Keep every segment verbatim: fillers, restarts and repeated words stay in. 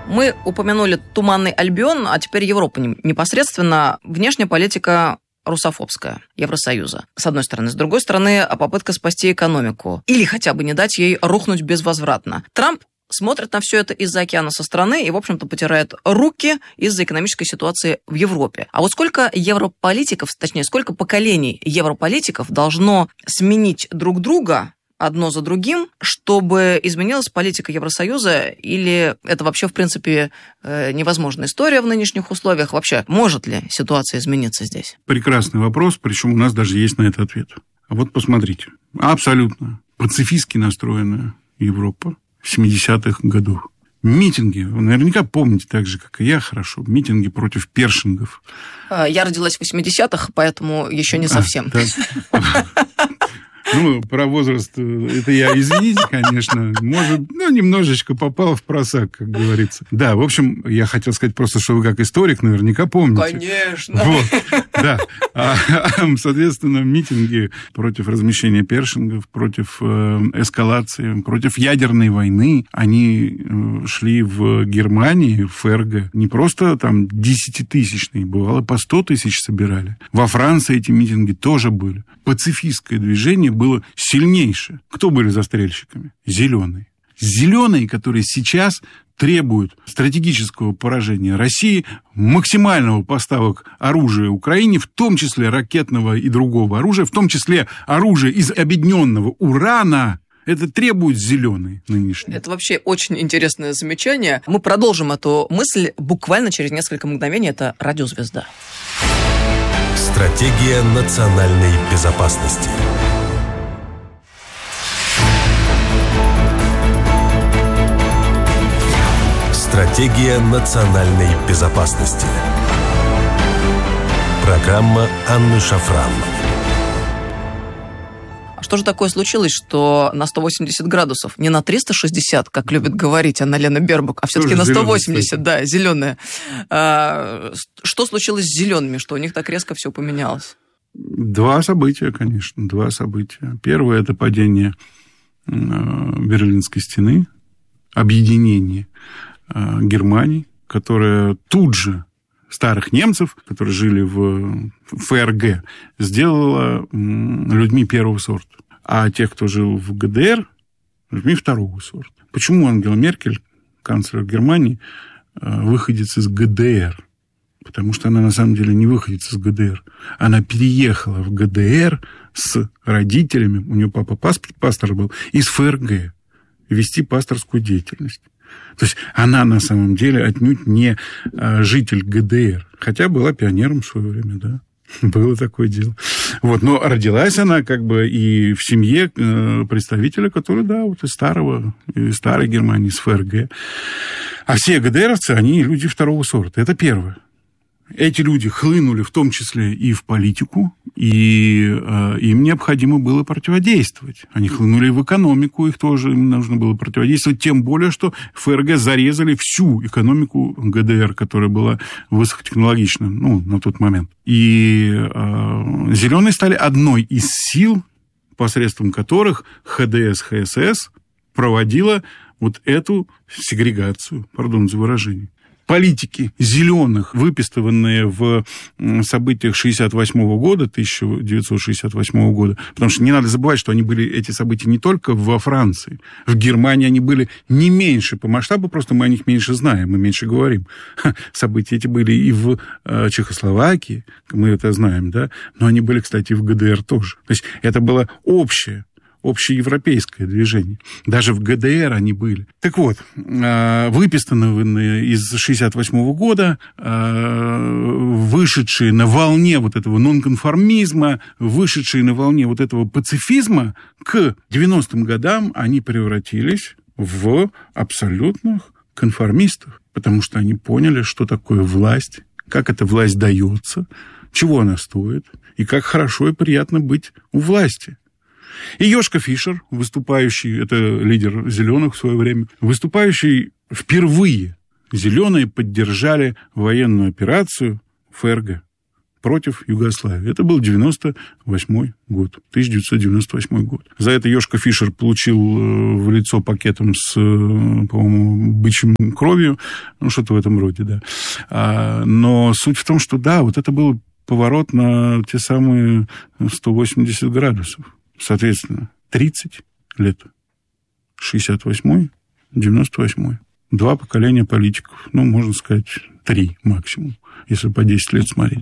Мы упомянули Туманный Альбион, а теперь Европа непосредственно. Внешняя политика русофобская Евросоюза, с одной стороны. С другой стороны, попытка спасти экономику. Или хотя бы не дать ей рухнуть безвозвратно. Трамп смотрит на все это из-за океана со стороны и, в общем-то, потирает руки из-за экономической ситуации в Европе. А вот сколько европолитиков, точнее, сколько поколений европолитиков должно сменить друг друга одно за другим, чтобы изменилась политика Евросоюза, или это вообще, в принципе, невозможная история в нынешних условиях? Вообще, может ли ситуация измениться здесь? Прекрасный вопрос, причем у нас даже есть на это ответ. Вот посмотрите. Абсолютно пацифистски настроенная Европа семидесятых годов. Митинги, вы наверняка помните так же, как и я, хорошо, митинги против першингов. Я родилась в восьмидесятых, поэтому еще не совсем. А, Ну, про возраст, это я, извините, конечно, может, ну, немножечко попал в просак, как говорится. Да, в общем, я хотел сказать просто, что вы как историк наверняка помните. Конечно. Вот, да. А, соответственно, митинги против размещения першингов, против эскалации, против ядерной войны, они шли в Германии, в ФРГ, не просто там десятитысячные, бывало, по сто тысяч собирали. Во Франции эти митинги тоже были. Пацифистское движение было сильнейшее. Кто были застрельщиками? Зеленые. Зеленые, которые сейчас требуют стратегического поражения России, максимального поставок оружия Украине, в том числе ракетного и другого оружия, в том числе оружия из объединенного урана. Это требуют зеленые нынешние. Это вообще очень интересное замечание. Мы продолжим эту мысль буквально через несколько мгновений. Это «Радиозвезда». Стратегия национальной безопасности. Стратегия национальной безопасности. Программа Анны Шафран. Что же такое случилось, что на сто восемьдесят градусов, не на триста шестьдесят, как любит говорить Анна-Лена Бербок, а все-таки на сто восемьдесят, да, зеленая. А, что случилось с зелеными, что у них так резко все поменялось? Два события, конечно, два события. Первое – это падение Берлинской стены, объединение Германии, которая тут же старых немцев, которые жили в ФРГ, сделала людьми первого сорта. А тех, кто жил в ГДР, людьми второго сорта. Почему Ангела Меркель, канцлер Германии, выходец из ГДР? Потому что она на самом деле не выходец из ГДР. Она переехала в ГДР с родителями, у нее папа пастор был, из ФРГ, вести пасторскую деятельность. То есть она на самом деле отнюдь не житель ГДР, хотя была пионером в свое время, да, было такое дело. Вот, но родилась она как бы и в семье представителя, который, да, вот из старого, из старой Германии, из ФРГ. А все ГДРовцы, они люди второго сорта, это первое. Эти люди хлынули в том числе и в политику, и э, им необходимо было противодействовать. Они хлынули в экономику, их тоже им нужно было противодействовать, тем более, что ФРГ зарезали всю экономику ГДР, которая была высокотехнологична, ну, на тот момент. И э, зеленые стали одной из сил, посредством которых ХДС, ХСС проводила вот эту сегрегацию, пардон за выражение. Политики зеленых, выпистыванные в событиях шестьдесят восьмого года, тысяча девятьсот шестьдесят восьмого года, потому что не надо забывать, что они были, эти события, не только во Франции. В Германии они были не меньше по масштабу, просто мы о них меньше знаем, мы меньше говорим. События эти были и в Чехословакии, мы это знаем, да, но они были, кстати, и в ГДР тоже. То есть это было общее. Общеевропейское движение. Даже в ГДР они были. Так вот, выписанные из шестьдесят восьмого года, вышедшие на волне вот этого нонконформизма, вышедшие на волне вот этого пацифизма, к девяностым годам они превратились в абсолютных конформистов, потому что они поняли, что такое власть, как эта власть дается, чего она стоит, и как хорошо и приятно быть у власти. И Йошка Фишер, выступающий, это лидер «Зеленых» в свое время, выступающий впервые, «Зеленые» поддержали военную операцию ФРГ. против Югославии. Это был девяносто восьмой год, тысяча девятьсот девяносто восьмой год. За это Йошка Фишер получил в лицо пакетом с, по-моему, бычьим кровью, ну, что-то в этом роде, да. Но суть в том, что, да, вот это был поворот на те самые сто восемьдесят градусов. Соответственно, тридцать лет. шестьдесят восьмой, девяносто восьмой. Два поколения политиков. Ну, можно сказать, три максимум, если по десять лет смотреть.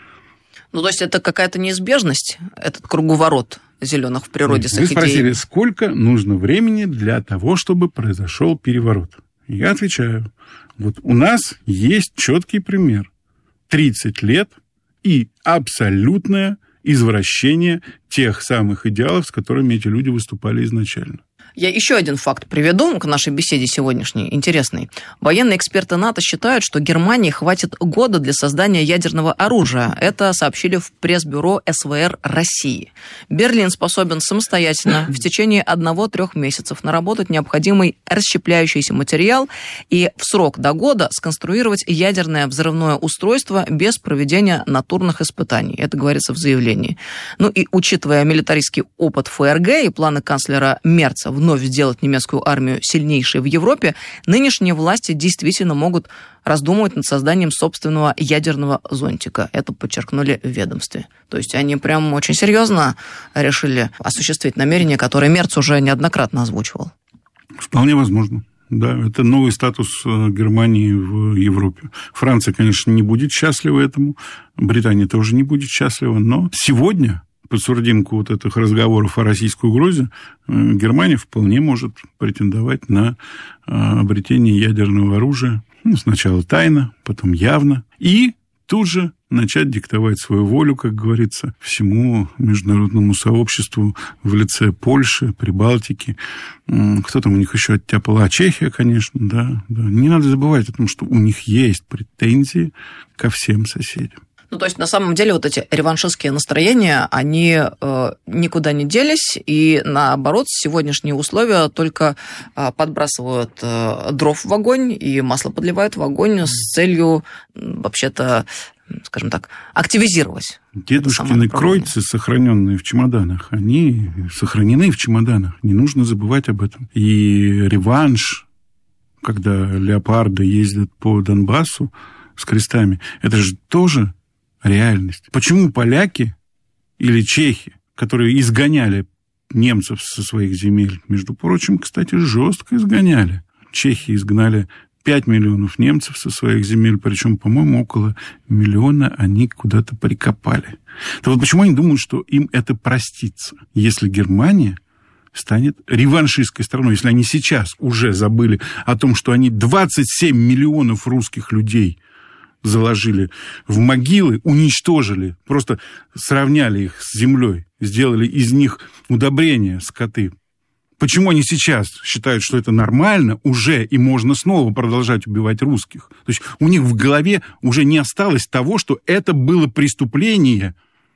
Ну, то есть это какая-то неизбежность, этот круговорот зеленых в природе с их идеей? Вы спросили, идеей. сколько нужно времени для того, чтобы произошел переворот? Я отвечаю, вот у нас есть четкий пример. тридцать лет и абсолютное извращение тех самых идеалов, с которыми эти люди выступали изначально. Я еще один факт приведу к нашей беседе сегодняшней, интересный. Военные эксперты НАТО считают, что Германии хватит года для создания ядерного оружия. Это сообщили в пресс-бюро эс вэ эр России. Берлин способен самостоятельно в течение одного-трех месяцев наработать необходимый расщепляющийся материал и в срок до года сконструировать ядерное взрывное устройство без проведения натурных испытаний. Это говорится в заявлении. Ну и учитывая милитаристский опыт эф эр гэ и планы канцлера Мерца в вновь сделать немецкую армию сильнейшей в Европе, нынешние власти действительно могут раздумывать над созданием собственного ядерного зонтика. Это подчеркнули в ведомстве. То есть они прям очень серьезно решили осуществить намерения, которые Мерц уже неоднократно озвучивал. Вполне возможно. Да, это новый статус Германии в Европе. Франция, конечно, не будет счастлива этому, Британия тоже не будет счастлива, но сегодня под сурдинку вот этих разговоров о российской угрозе Германия вполне может претендовать на обретение ядерного оружия. Ну, сначала тайно, потом явно. И тут же начать диктовать свою волю, как говорится, всему международному сообществу в лице Польши, Прибалтики. Кто там у них еще оттяпал? А Чехия, конечно, да, да. Не надо забывать о том, что у них есть претензии ко всем соседям. Ну, то есть, на самом деле, вот эти реваншистские настроения, они э, никуда не делись, и, наоборот, сегодняшние условия только э, подбрасывают э, дров в огонь и масло подливают в огонь с целью, вообще-то, скажем так, активизировать. Дедушкины кройцы, сохраненные в чемоданах, они сохранены в чемоданах, не нужно забывать об этом. И реванш, когда леопарды ездят по Донбассу с крестами, это же тоже реальность. Почему поляки или чехи, которые изгоняли немцев со своих земель, между прочим, кстати, жестко изгоняли. Чехи изгнали пять миллионов немцев со своих земель, причем, по-моему, около миллиона они куда-то прикопали. То вот почему они думают, что им это простится, если Германия станет реваншистской страной, если они сейчас уже забыли о том, что они двадцать семь миллионов русских людей заложили в могилы, уничтожили, просто сравняли их с землей, сделали из них удобрения, скоты. Почему они сейчас считают, что это нормально уже, и можно снова продолжать убивать русских? То есть у них в голове уже не осталось того, что это было преступление.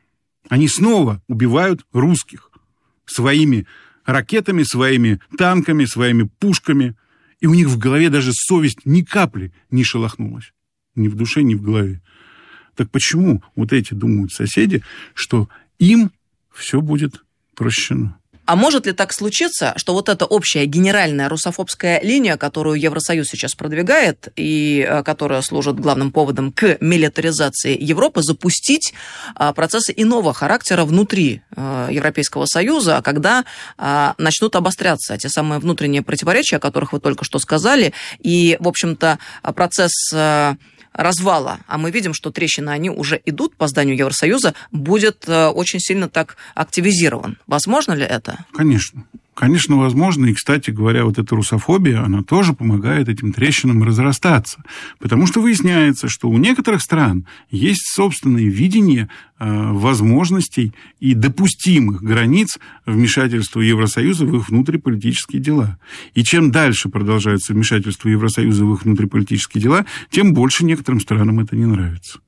Они снова убивают русских своими ракетами, своими танками, своими пушками. И у них в голове даже совесть ни капли не шелохнулась. Ни в душе, ни в голове. Так почему вот эти думают соседи, что им все будет прощено? А может ли так случиться, что вот эта общая генеральная русофобская линия, которую Евросоюз сейчас продвигает и которая служит главным поводом к милитаризации Европы, запустить процессы иного характера внутри Европейского Союза, когда начнут обостряться те самые внутренние противоречия, о которых вы только что сказали, и, в общем-то, процесс развала, а мы видим, что трещины, они уже идут по зданию Евросоюза, будет очень сильно так активизирован. Возможно ли это? Конечно. Конечно, возможно. И, кстати говоря, вот эта русофобия, она тоже помогает этим трещинам разрастаться. Потому что выясняется, что у некоторых стран есть собственное видение возможностей и допустимых границ вмешательства Евросоюза в их внутриполитические дела. И чем дальше продолжается вмешательство Евросоюза в их внутриполитические дела, тем больше некоторым странам это не нравится.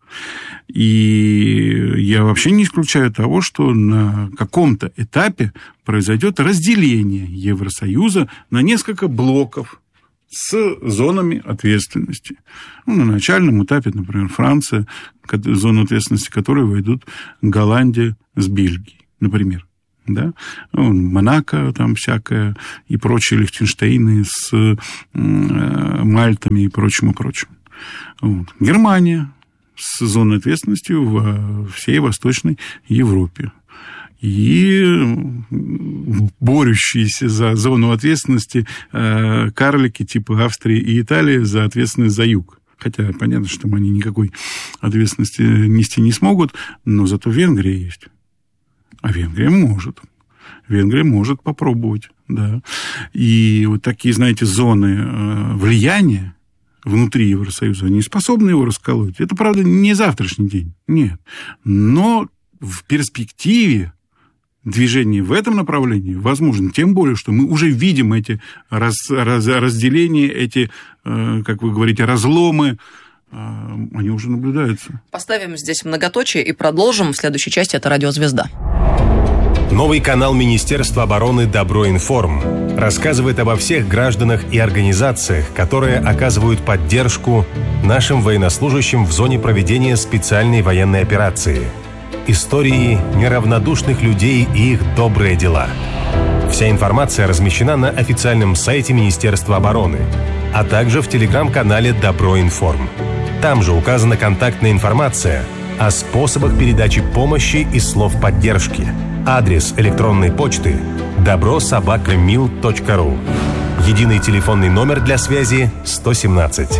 И я вообще не исключаю того, что на каком-то этапе произойдет разделение Евросоюза на несколько блоков. с зонами ответственности. Ну, на начальном этапе, например, Франция, зону ответственности которой войдут Голландия с Бельгией, например. Да? Ну, Монако там всякое и прочие Лихтенштейны с э, Мальтами и прочим, и прочим. Вот. Германия с зоной ответственности во всей Восточной Европе. И борющиеся за зону ответственности э, карлики типа Австрии и Италии за ответственность за юг. Хотя понятно, что там они никакой ответственности нести не смогут, но зато Венгрия есть. А Венгрия может. Венгрия может попробовать, да. И вот такие, знаете, зоны э, влияния внутри Евросоюза, они способны его расколоть. Это, правда, не завтрашний день, нет. Но в перспективе движение в этом направлении возможно, тем более, что мы уже видим эти раз, раз, разделения, эти, э, как вы говорите, разломы, э, они уже наблюдаются. Поставим здесь многоточие и продолжим в следующей части. Это «Радиозвезда». Новый канал Министерства обороны «Доброинформ» рассказывает обо всех гражданах и организациях, которые оказывают поддержку нашим военнослужащим в зоне проведения специальной военной операции. Истории неравнодушных людей и их добрые дела. Вся информация размещена на официальном сайте Министерства обороны, а также в телеграм-канале «Доброинформ». Там же указана контактная информация о способах передачи помощи и слов поддержки. Адрес электронной почты добро собака мил точка ру. Единый телефонный номер для связи сто семнадцать.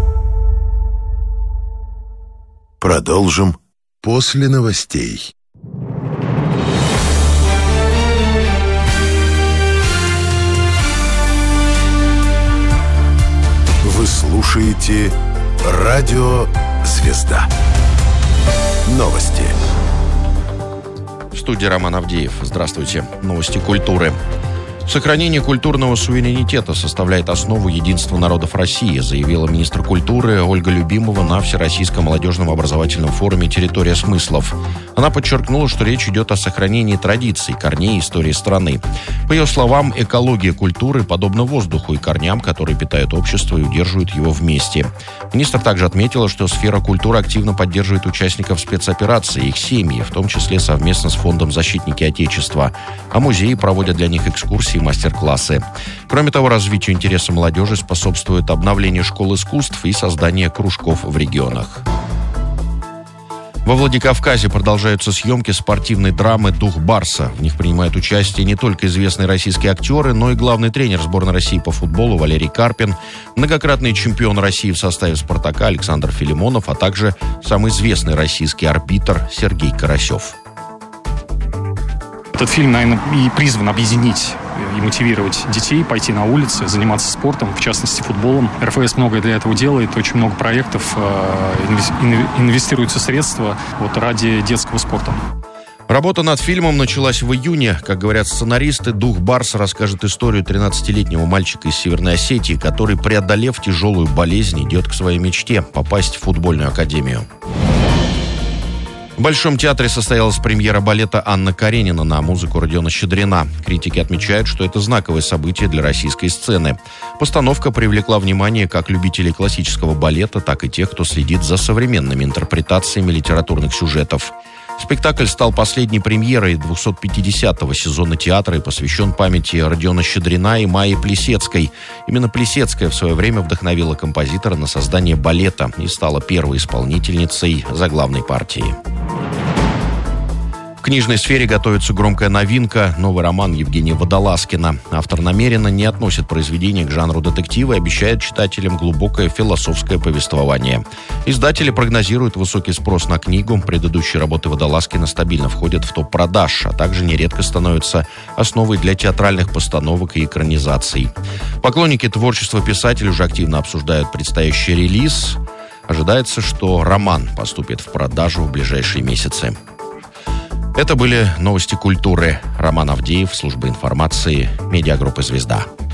Продолжим после новостей. Вы слушаете радио «Звезда». Новости. В студии Роман Авдеев. Здравствуйте. Новости культуры. Сохранение культурного суверенитета составляет основу единства народов России, заявила министр культуры Ольга Любимова на Всероссийском молодежном образовательном форуме «Территория смыслов». Она подчеркнула, что речь идет о сохранении традиций, корней истории страны. По ее словам, экология культуры подобна воздуху и корням, которые питают общество и удерживают его вместе. Министр также отметила, что сфера культуры активно поддерживает участников спецоперации, их семьи, в том числе совместно с фондом «Защитники Отечества», а музеи проводят для них экскурсии и мастер-классы. Кроме того, развитию интереса молодежи способствует обновление школ искусств и создание кружков в регионах. Во Владикавказе продолжаются съемки спортивной драмы «Дух Барса». В них принимают участие не только известные российские актеры, но и главный тренер сборной России по футболу Валерий Карпин, многократный чемпион России в составе «Спартака» Александр Филимонов, а также самый известный российский арбитр Сергей Карасев. Этот фильм, наверное, и призван объединить и мотивировать детей пойти на улицы, заниматься спортом, в частности футболом. эр эф эс многое для этого делает, очень много проектов, инвестируются средства вот, ради детского спорта. Работа над фильмом началась в июне. Как говорят сценаристы, «Дух Барса» расскажет историю тринадцатилетнего мальчика из Северной Осетии, который, преодолев тяжелую болезнь, идет к своей мечте – попасть в футбольную академию. В Большом театре состоялась премьера балета «Анна Каренина» на музыку Родиона Щедрина. Критики отмечают, что это знаковое событие для российской сцены. Постановка привлекла внимание как любителей классического балета, так и тех, кто следит за современными интерпретациями литературных сюжетов. Спектакль стал последней премьерой двухсот пятидесятого сезона театра и посвящен памяти Родиона Щедрина и Майи Плисецкой. Именно Плисецкая в свое время вдохновила композитора на создание балета и стала первой исполнительницей заглавной партии. В книжной сфере готовится громкая новинка – новый роман Евгения Водолазкина. Автор намеренно не относит произведение к жанру детектива и обещает читателям глубокое философское повествование. Издатели прогнозируют высокий спрос на книгу. Предыдущие работы Водолазкина стабильно входят в топ продаж, а также нередко становятся основой для театральных постановок и экранизаций. Поклонники творчества писателя уже активно обсуждают предстоящий релиз. Ожидается, что роман поступит в продажу в ближайшие месяцы. Это были новости культуры. Роман Авдеев, служба информации, медиагруппа «Звезда».